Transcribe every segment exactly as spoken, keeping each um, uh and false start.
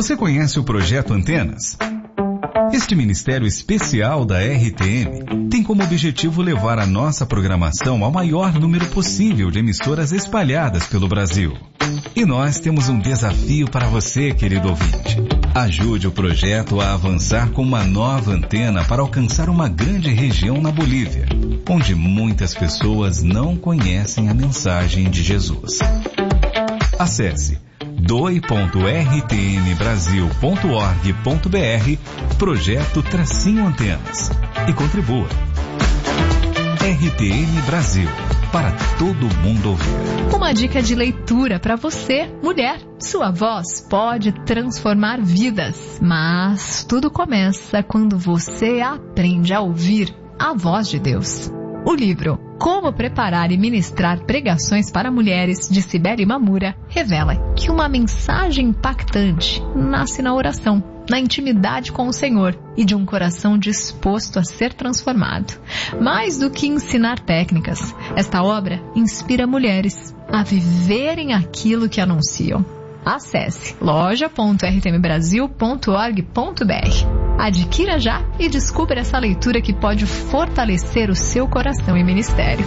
Você conhece o Projeto Antenas? Este ministério especial da R T M tem como objetivo levar a nossa programação ao maior número possível de emissoras espalhadas pelo Brasil. E nós temos um desafio para você, querido ouvinte. Ajude o projeto a avançar com uma nova antena para alcançar uma grande região na Bolívia, onde muitas pessoas não conhecem a mensagem de Jesus. Acesse doe ponto r t m brasil ponto org ponto b r, projeto Tracinho Antenas, e contribua. R T M Brasil, para todo mundo ouvir. Uma dica de leitura para você, mulher. Sua voz pode transformar vidas, mas tudo começa quando você aprende a ouvir a voz de Deus. O livro Como Preparar e Ministrar Pregações para Mulheres, de Cibele Mamura, revela que uma mensagem impactante nasce na oração, na intimidade com o Senhor e de um coração disposto a ser transformado. Mais do que ensinar técnicas, esta obra inspira mulheres a viverem aquilo que anunciam. Acesse loja ponto r t m brasil ponto org ponto b r. Adquira já e descubra essa leitura que pode fortalecer o seu coração e ministério.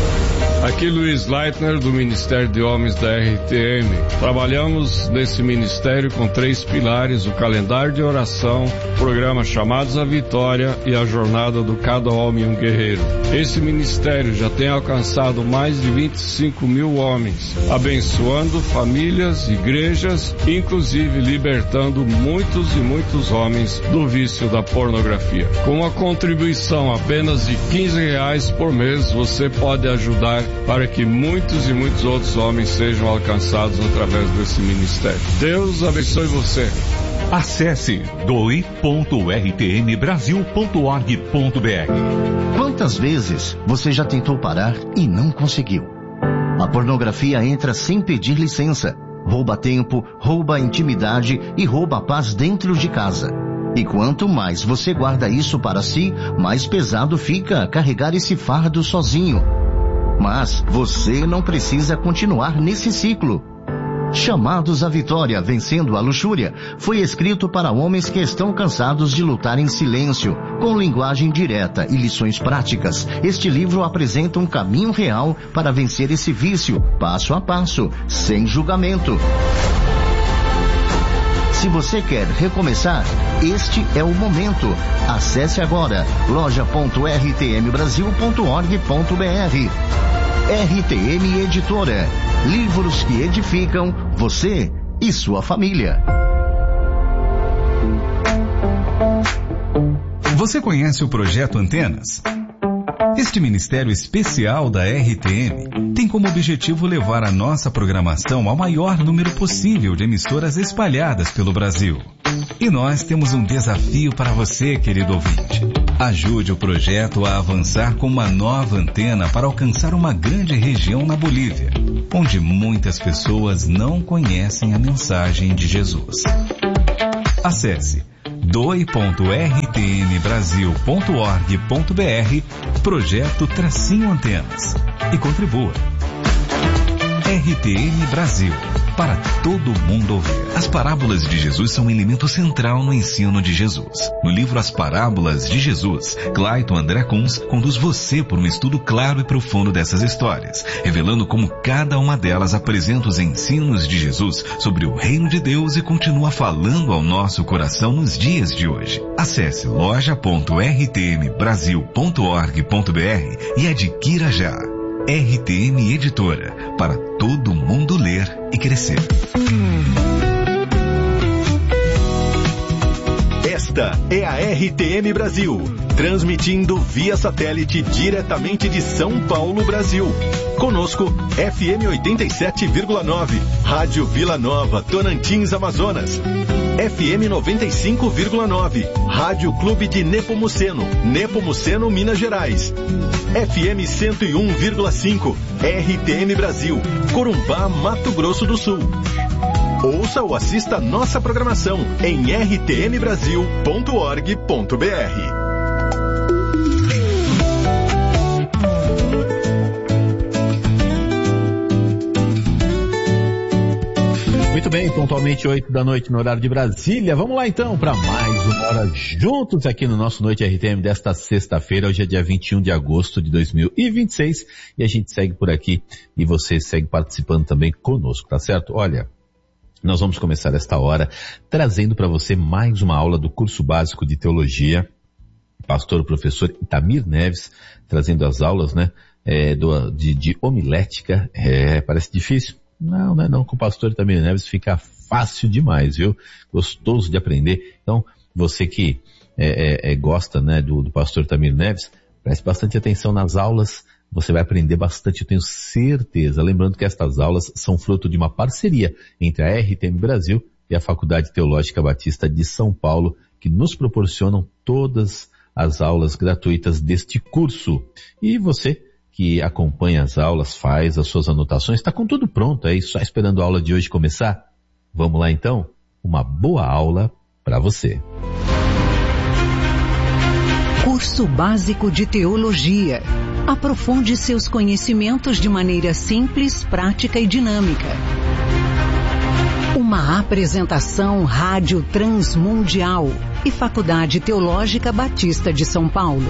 Aqui Luiz Leitner, do Ministério de Homens da R T M. Trabalhamos nesse ministério com três pilares: o calendário de oração, o programa Chamados à Vitória e a jornada do Cada Homem um Guerreiro. Esse ministério já tem alcançado mais de vinte e cinco mil homens, abençoando famílias, igrejas, inclusive libertando muitos e muitos homens do vício da pornografia. Com uma contribuição apenas de quinze reais por mês, você pode ajudar para que muitos e muitos outros homens sejam alcançados através desse ministério. Deus abençoe você. Acesse doe ponto r t m brasil ponto org ponto b r. Quantas vezes você já tentou parar e não conseguiu? A pornografia entra sem pedir licença, rouba tempo, rouba a intimidade e rouba a paz dentro de casa. E quanto mais você guarda isso para si, mais pesado fica carregar esse fardo sozinho. Mas você não precisa continuar nesse ciclo. Chamados à Vitória, Vencendo a Luxúria, foi escrito para homens que estão cansados de lutar em silêncio, com linguagem direta e lições práticas. Este livro apresenta um caminho real para vencer esse vício, passo a passo, sem julgamento. Se você quer recomeçar, este é o momento. Acesse agora loja ponto r t m brasil ponto org ponto b r. R T M Editora. Livros que edificam você e sua família. Você conhece o Projeto Antenas? Este ministério especial da R T M tem como objetivo levar a nossa programação ao maior número possível de emissoras espalhadas pelo Brasil. E nós temos um desafio para você, querido ouvinte. Ajude o projeto a avançar com uma nova antena para alcançar uma grande região na Bolívia, onde muitas pessoas não conhecem a mensagem de Jesus. Acesse doe ponto r t m brasil ponto org ponto b r, projeto Tracinho Antenas, e contribua. R T M Brasil, para todo mundo ouvir. As parábolas de Jesus são um elemento central no ensino de Jesus. No livro As Parábolas de Jesus, Clayton André Kunz conduz você por um estudo claro e profundo dessas histórias, revelando como cada uma delas apresenta os ensinos de Jesus sobre o reino de Deus e continua falando ao nosso coração nos dias de hoje. Acesse loja ponto r t m brasil ponto org ponto b r e adquira já. R T M Editora, para todo mundo ler e crescer. Esta é a R T M Brasil, transmitindo via satélite diretamente de São Paulo, Brasil. Conosco, F M oitenta e sete vírgula nove, Rádio Vila Nova, Tocantins, Amazonas. F M noventa e cinco vírgula nove, Rádio Clube de Nepomuceno, Nepomuceno, Minas Gerais. F M cento e um vírgula cinco, R T M Brasil, Corumbá, Mato Grosso do Sul. Ouça ou assista nossa programação em r t m brasil ponto org ponto b r. Muito Muito bem, pontualmente oito da noite no horário de Brasília. Vamos lá então para mais uma hora juntos aqui no nosso Noite R T M desta sexta-feira. Hoje é dia vinte e um de agosto de dois mil e vinte e seis e a gente segue por aqui e você segue participando também conosco, tá certo? Olha, nós vamos começar esta hora trazendo para você mais uma aula do curso básico de teologia. Pastor, professor Itamir Neves, trazendo as aulas, né, é, do, de, de homilética. É, parece difícil? Não, não é não. Com o pastor Itamir Neves fica fácil demais, viu? Gostoso de aprender. Então, você que é, é, é, gosta, né, do, do pastor Itamir Neves, preste bastante atenção nas aulas. Você vai aprender bastante, eu tenho certeza. Lembrando que estas aulas são fruto de uma parceria entre a R T M Brasil e a Faculdade Teológica Batista de São Paulo, que nos proporcionam todas as aulas gratuitas deste curso. E você que acompanha as aulas, faz as suas anotações, está com tudo pronto aí, só esperando a aula de hoje começar? Vamos lá então? Uma boa aula para você. Curso Básico de Teologia. Aprofunde seus conhecimentos de maneira simples, prática e dinâmica. Uma apresentação Rádio Transmundial e Faculdade Teológica Batista de São Paulo.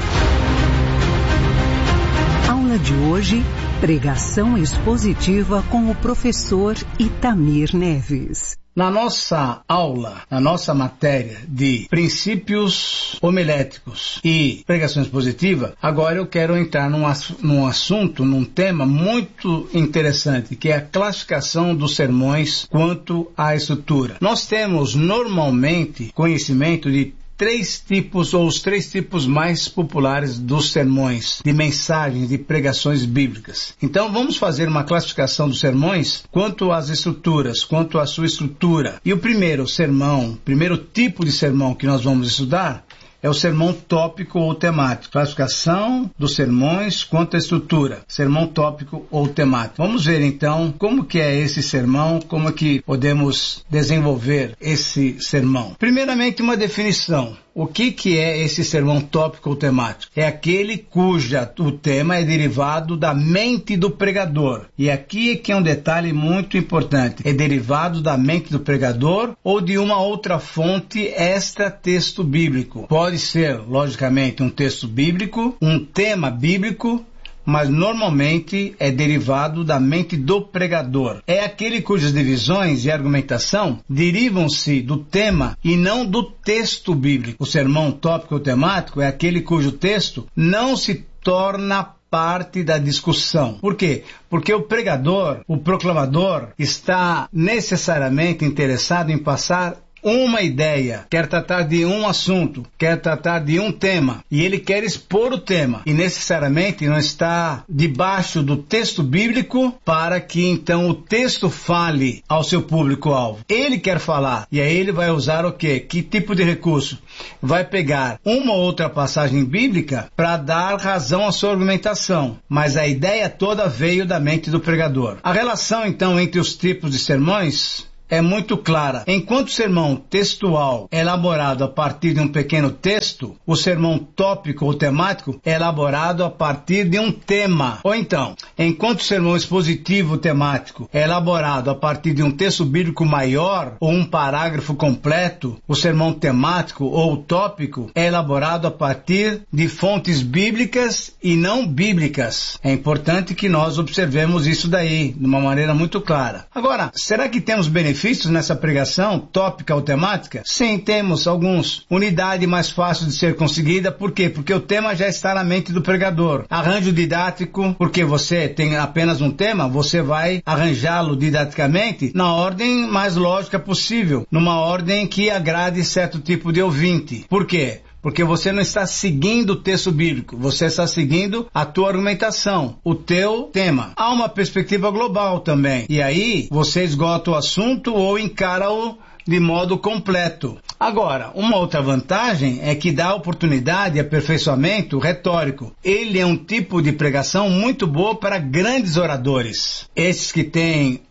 Aula de hoje, pregação expositiva com o professor Itamir Neves. Na nossa aula, na nossa matéria de princípios homiléticos e pregação expositiva, agora eu quero entrar num, num assunto, num tema muito interessante, que é a classificação dos sermões quanto à estrutura. Nós temos normalmente conhecimento de três tipos, ou os três tipos mais populares dos sermões, de mensagens, de pregações bíblicas. Então vamos fazer uma classificação dos sermões quanto às estruturas, quanto à sua estrutura. E o primeiro sermão, o primeiro tipo de sermão que nós vamos estudar é o sermão tópico ou temático. Classificação dos sermões quanto à estrutura. Sermão tópico ou temático. Vamos ver então como que é esse sermão, como é que podemos desenvolver esse sermão. Primeiramente, uma definição. O que que é esse sermão tópico ou temático? É aquele cuja o tema é derivado da mente do pregador. E aqui é que é um detalhe muito importante. É derivado da mente do pregador ou de uma outra fonte extra-texto bíblico. Pode ser, logicamente, um texto bíblico, um tema bíblico, mas normalmente é derivado da mente do pregador. É aquele cujas divisões e argumentação derivam-se do tema e não do texto bíblico. O sermão tópico ou temático é aquele cujo texto não se torna parte da discussão. Por quê? Porque o pregador, o proclamador, está necessariamente interessado em passar uma ideia, quer tratar de um assunto, quer tratar de um tema, e ele quer expor o tema, e necessariamente não está debaixo do texto bíblico para que então o texto fale ao seu público-alvo. Ele quer falar, e aí ele vai usar o quê? Que tipo de recurso? Vai pegar uma ou outra passagem bíblica para dar razão à sua argumentação, mas a ideia toda veio da mente do pregador. A relação então entre os tipos de sermões é muito clara. Enquanto o sermão textual é elaborado a partir de um pequeno texto, o sermão tópico ou temático é elaborado a partir de um tema. Ou então, enquanto o sermão expositivo temático é elaborado a partir de um texto bíblico maior ou um parágrafo completo, o sermão temático ou tópico é elaborado a partir de fontes bíblicas e não bíblicas. É importante que nós observemos isso daí, de uma maneira muito clara. Agora, será que temos benefícios benefícios nessa pregação tópica ou temática? Sim, temos alguns. Unidade mais fácil de ser conseguida, por quê? Porque o tema já está na mente do pregador. Arranjo didático, porque você tem apenas um tema, você vai arranjá-lo didaticamente na ordem mais lógica possível, numa ordem que agrade certo tipo de ouvinte. Por quê? Porque você não está seguindo o texto bíblico, você está seguindo a tua argumentação, o teu tema. Há uma perspectiva global também. E aí, você esgota o assunto ou encara-o de modo completo. Agora, uma outra vantagem é que dá oportunidade e aperfeiçoamento retórico. Ele é um tipo de pregação muito boa para grandes oradores. Esses que têm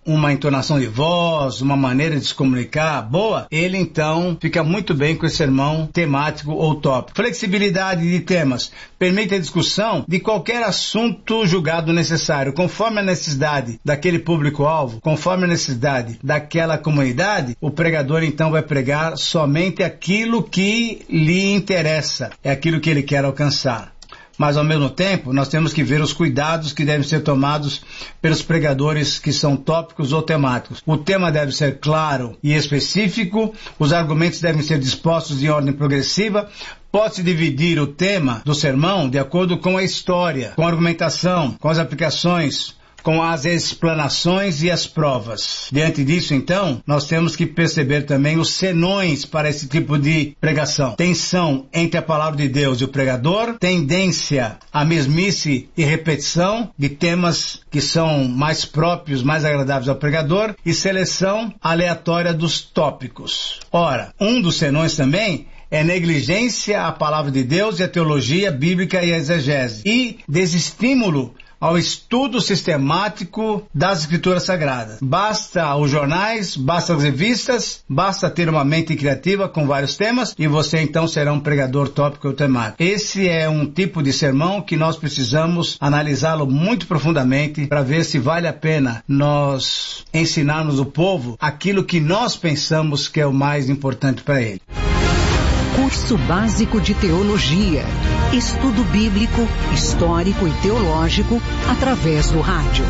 uma entonação de voz, uma maneira de se comunicar boa, ele então fica muito bem com esse sermão temático ou tópico. Flexibilidade de temas permite a discussão de qualquer assunto julgado necessário, conforme a necessidade daquele público-alvo, conforme a necessidade daquela comunidade. O pregador então vai pregar somente aquilo que lhe interessa, é aquilo que ele quer alcançar. Mas ao mesmo tempo nós temos que ver os cuidados que devem ser tomados pelos pregadores que são tópicos ou temáticos. O tema deve ser claro e específico, os argumentos devem ser dispostos em ordem progressiva. Pode-se dividir o tema do sermão de acordo com a história, com a argumentação, com as aplicações, com as explanações e as provas. Diante disso, então, nós temos que perceber também os senões para esse tipo de pregação. Tensão entre a palavra de Deus e o pregador, tendência à mesmice e repetição de temas que são mais próprios, mais agradáveis ao pregador, e seleção aleatória dos tópicos. Ora, um dos senões também é negligência à palavra de Deus e à teologia bíblica e à exegese, e desestímulo ao estudo sistemático das Escrituras Sagradas. Basta os jornais, basta as revistas, basta ter uma mente criativa com vários temas e você então será um pregador tópico ou temático. Esse é um tipo de sermão que nós precisamos analisá-lo muito profundamente para ver se vale a pena nós ensinarmos o povo aquilo que nós pensamos que é o mais importante para ele. Curso Básico de Teologia. Estudo bíblico, histórico e teológico através do rádio.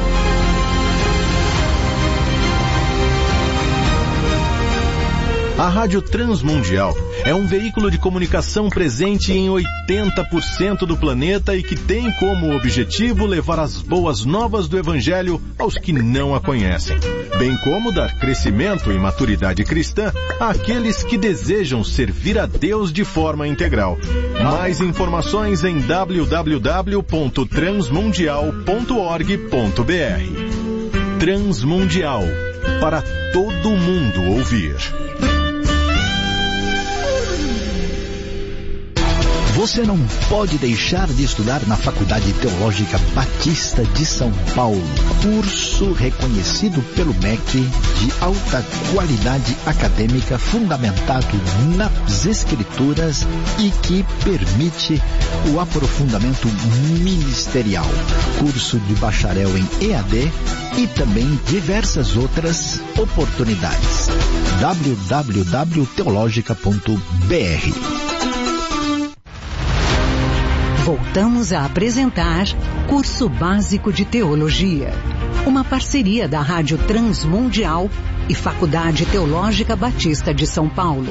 A Rádio Transmundial é um veículo de comunicação presente em oitenta por cento do planeta e que tem como objetivo levar as boas novas do Evangelho aos que não a conhecem, bem como dar crescimento e maturidade cristã àqueles que desejam servir a Deus de forma integral. Mais informações em w w w ponto transmundial ponto org ponto b r. Transmundial, para todo mundo ouvir. Você não pode deixar de estudar na Faculdade Teológica Batista de São Paulo. Curso reconhecido pelo M E C de alta qualidade acadêmica fundamentado nas Escrituras e que permite o aprofundamento ministerial. Curso de bacharel em E A D e também diversas outras oportunidades. w w w ponto teologica ponto b r. Voltamos a apresentar Curso Básico de Teologia, uma parceria da Rádio Transmundial e Faculdade Teológica Batista de São Paulo.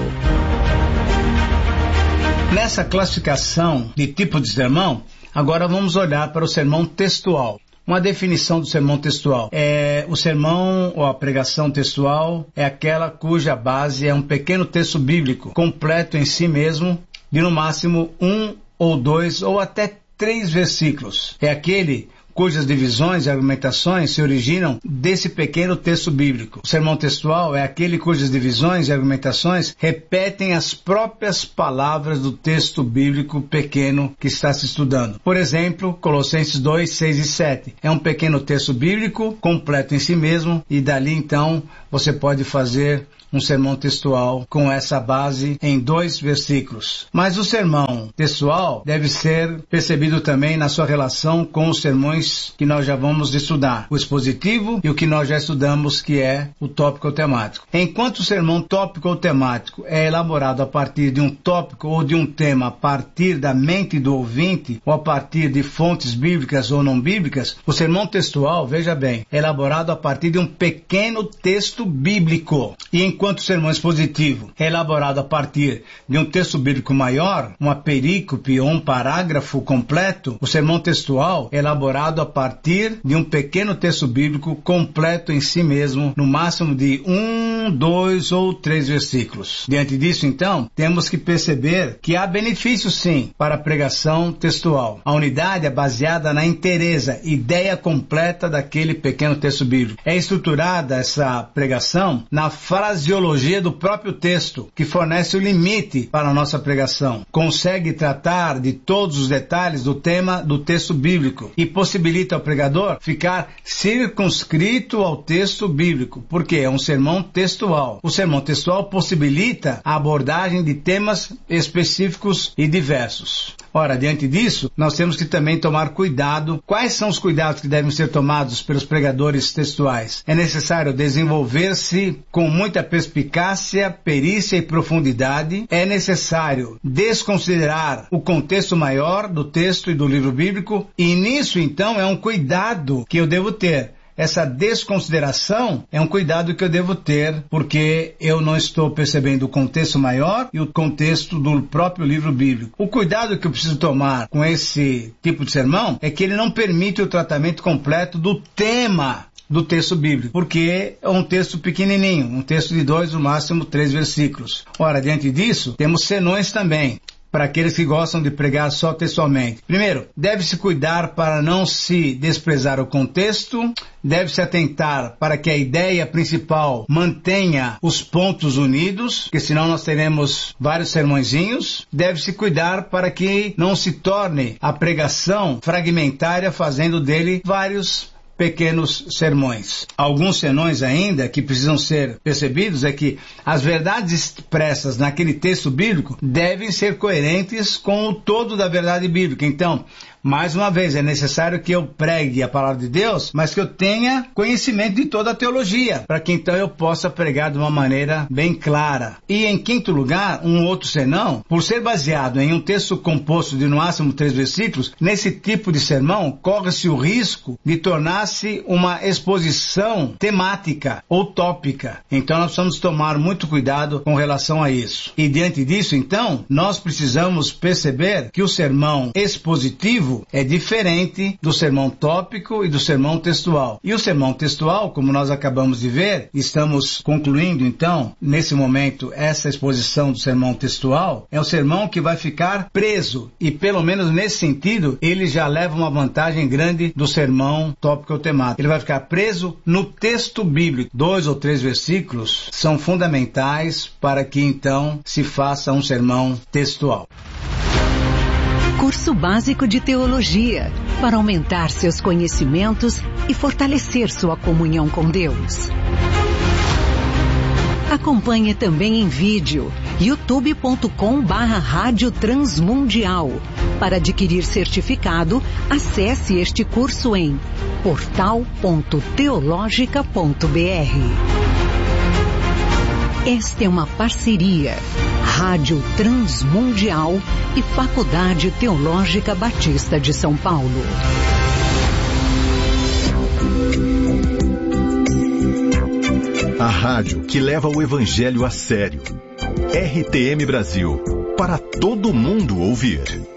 Nessa classificação de tipo de sermão, agora vamos olhar para o sermão textual. Uma definição do sermão textual. É, o sermão ou a pregação textual é aquela cuja base é um pequeno texto bíblico, completo em si mesmo, de no máximo um ou dois, ou até três versículos. É aquele cujas divisões e argumentações se originam desse pequeno texto bíblico. O sermão textual é aquele cujas divisões e argumentações repetem as próprias palavras do texto bíblico pequeno que está se estudando. Por exemplo, Colossenses dois, seis e sete. É um pequeno texto bíblico, completo em si mesmo, e dali então você pode fazer um sermão textual com essa base em dois versículos. Mas o sermão textual deve ser percebido também na sua relação com os sermões que nós já vamos estudar, o expositivo e o que nós já estudamos, que é o tópico ou temático. Enquanto o sermão tópico ou temático é elaborado a partir de um tópico ou de um tema a partir da mente do ouvinte ou a partir de fontes bíblicas ou não bíblicas, o sermão textual, veja bem, é elaborado a partir de um pequeno texto bíblico. E enquanto Enquanto o sermão expositivo é elaborado a partir de um texto bíblico maior, uma perícope ou um parágrafo completo, o sermão textual é elaborado a partir de um pequeno texto bíblico completo em si mesmo, no máximo de um um, dois ou três versículos. Diante disso, então, temos que perceber que há benefícios, sim, para a pregação textual. A unidade é baseada na inteireza, ideia completa daquele pequeno texto bíblico. É estruturada essa pregação na fraseologia do próprio texto, que fornece o limite para a nossa pregação. Consegue tratar de todos os detalhes do tema do texto bíblico e possibilita ao pregador ficar circunscrito ao texto bíblico, porque é um sermão textual. O sermão textual possibilita a abordagem de temas específicos e diversos. Ora, diante disso, nós temos que também tomar cuidado. Quais são os cuidados que devem ser tomados pelos pregadores textuais? É necessário desenvolver-se com muita perspicácia, perícia e profundidade. É necessário desconsiderar o contexto maior do texto e do livro bíblico, e nisso, então, é um cuidado que eu devo ter. Essa desconsideração é um cuidado que eu devo ter, porque eu não estou percebendo o contexto maior e o contexto do próprio livro bíblico. O cuidado que eu preciso tomar com esse tipo de sermão é que ele não permite o tratamento completo do tema do texto bíblico, porque é um texto pequenininho, um texto de dois, no máximo três versículos. Ora, diante disso, temos senões também, para aqueles que gostam de pregar só textualmente. Primeiro, deve-se cuidar para não se desprezar o contexto, deve-se atentar para que a ideia principal mantenha os pontos unidos, porque senão nós teremos vários sermõezinhos. Deve-se cuidar para que não se torne a pregação fragmentária, fazendo dele vários pequenos sermões. Alguns senões ainda que precisam ser percebidos é que as verdades expressas naquele texto bíblico devem ser coerentes com o todo da verdade bíblica. Então, mais uma vez, é necessário que eu pregue a palavra de Deus, mas que eu tenha conhecimento de toda a teologia, para que então eu possa pregar de uma maneira bem clara. E em quinto lugar, um outro senão, por ser baseado em um texto composto de no máximo três versículos, nesse tipo de sermão corre-se o risco de tornar-se uma exposição temática ou tópica. Então nós precisamos tomar muito cuidado com relação a isso. E diante disso, então, nós precisamos perceber que o sermão expositivo é diferente do sermão tópico e do sermão textual. E o sermão textual, como nós acabamos de ver, estamos concluindo então, nesse momento, essa exposição do sermão textual, é um sermão que vai ficar preso, e pelo menos nesse sentido, ele já leva uma vantagem grande do sermão tópico ou temático. Ele vai ficar preso no texto bíblico. Dois ou três versículos são fundamentais para que então se faça um sermão textual. Curso Básico de Teologia, para aumentar seus conhecimentos e fortalecer sua comunhão com Deus. Acompanhe também em vídeo, youtube ponto com barra Rádio Transmundial. Para adquirir certificado, acesse este curso em portal ponto teológica ponto br. Esta é uma parceria Rádio Transmundial e Faculdade Teológica Batista de São Paulo. A rádio que leva o evangelho a sério. R T M Brasil, para todo mundo ouvir.